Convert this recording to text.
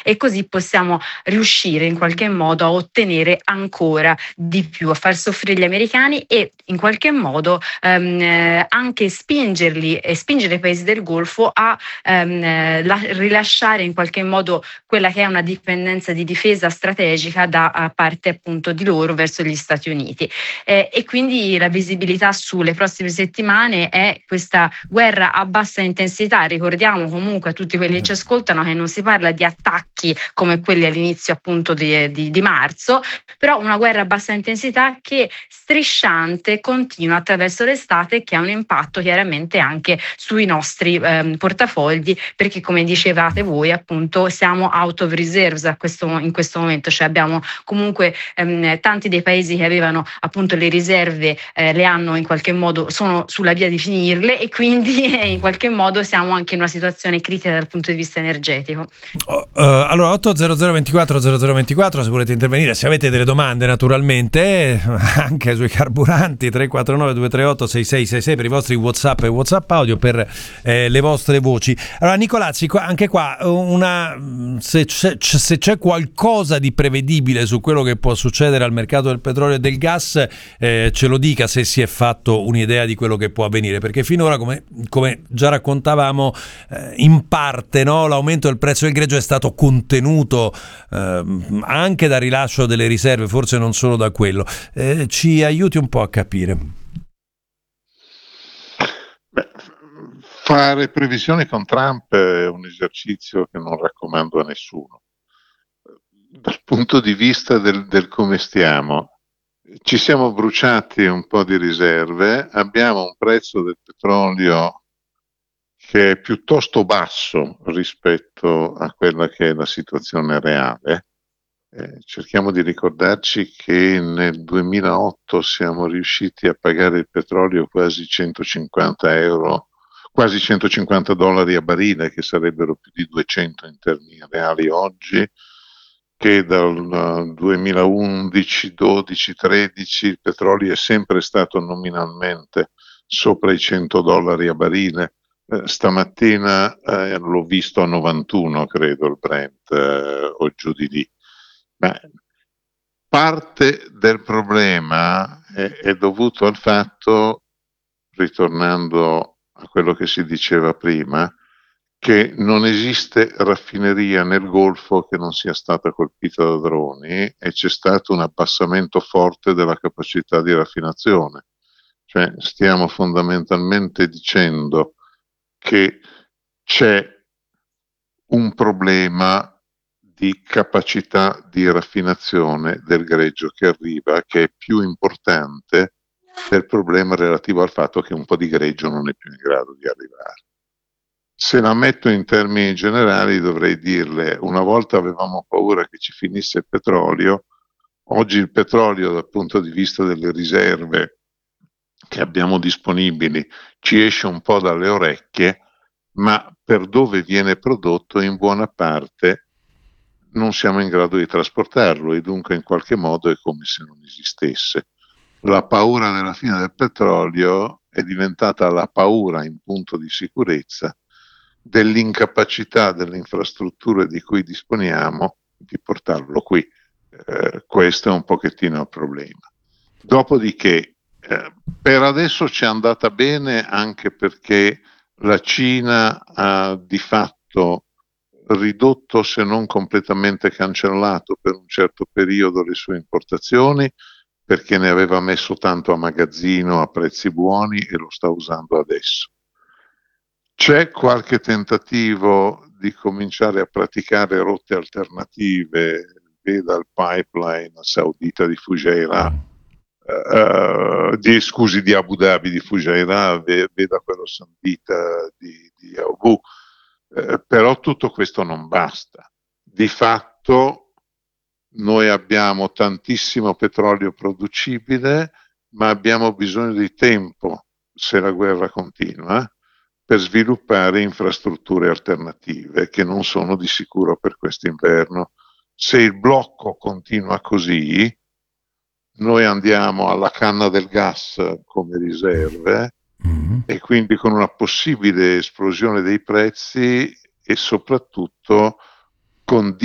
e così possiamo riuscire in qualche modo a ottenere ancora di più, a far soffrire gli americani e in qualche modo anche spingerli e spingere i paesi del Golfo a rilasciare in qualche modo quella che è una dipendenza di difesa strategica da parte appunto di loro verso gli Stati Uniti. E quindi la visibilità sulle prossime settimane è questa guerra a bassa intensità. Ricordiamo comunque a tutti quelli che ci ascoltano che non si parla di attacchi come quelli all'inizio appunto di marzo, però una guerra a bassa intensità che strisciante continua attraverso l'estate, che ha un impatto chiaramente anche sui nostri portafogli, perché come dicevate voi appunto siamo out of reserves in questo momento, cioè abbiamo comunque tanti dei paesi che avevano appunto le riserve le hanno in qualche modo, sono sulla via di finirle e quindi in qualche modo siamo anche in una situazione critica dal punto di vista energetico. Allora 800 24 0024 se volete intervenire, se avete delle domande naturalmente anche sui carburanti, 349 238 6666 per i vostri WhatsApp e WhatsApp audio, per le vostre voci. Allora Nicolazzi, anche qua se c'è qualcosa di prevedibile su quello che può succedere al mercato del petrolio e del gas, ce lo dica, se si è fatto un'idea di quello che può avvenire, perché finora come già raccontavamo in parte, no, l'aumento del prezzo del greggio è stato contenuto anche dal rilascio delle riserve, forse non solo da quello. Ci aiuti un po' a capire. Fare previsioni con Trump è un esercizio che non raccomando a nessuno. Dal punto di vista del come stiamo, ci siamo bruciati un po' di riserve, abbiamo un prezzo del petrolio che è piuttosto basso rispetto a quella che è la situazione reale. Cerchiamo di ricordarci che nel 2008 siamo riusciti a pagare il petrolio quasi 150 euro, quasi 150 dollari a barile, che sarebbero più di 200 in termini reali oggi, che dal 2011, 12, 13 il petrolio è sempre stato nominalmente sopra i 100 dollari a barile. Stamattina l'ho visto a 91, credo, il Brent, o giù di lì. Ma parte del problema è dovuto al fatto, ritornando a quello che si diceva prima, che non esiste raffineria nel Golfo che non sia stata colpita da droni e c'è stato un abbassamento forte della capacità di raffinazione. Cioè stiamo fondamentalmente dicendo che c'è un problema di capacità di raffinazione del greggio che arriva, che è più importante del problema relativo al fatto che un po' di greggio non è più in grado di arrivare. Se la metto in termini generali dovrei dirle: una volta avevamo paura che ci finisse il petrolio, oggi il petrolio dal punto di vista delle riserve che abbiamo disponibili ci esce un po' dalle orecchie, ma per dove viene prodotto in buona parte non siamo in grado di trasportarlo e dunque in qualche modo è come se non esistesse. La paura della fine del petrolio è diventata la paura in punto di sicurezza dell'incapacità delle infrastrutture di cui disponiamo di portarlo qui. Questo è un pochettino il problema. Dopodiché per adesso ci è andata bene anche perché la Cina ha di fatto ridotto, se non completamente cancellato per un certo periodo, le sue importazioni, perché ne aveva messo tanto a magazzino a prezzi buoni e lo sta usando adesso. C'è qualche tentativo di cominciare a praticare rotte alternative, veda il pipeline saudita di Fujairah, di Abu Dhabi, di Fujairah, veda quello saudita di Abu. Però tutto questo non basta. Di fatto noi abbiamo tantissimo petrolio producibile, ma abbiamo bisogno di tempo, se la guerra continua, per sviluppare infrastrutture alternative che non sono di sicuro per quest'inverno. Se il blocco continua così, noi andiamo alla canna del gas come riserve e quindi con una possibile esplosione dei prezzi e soprattutto con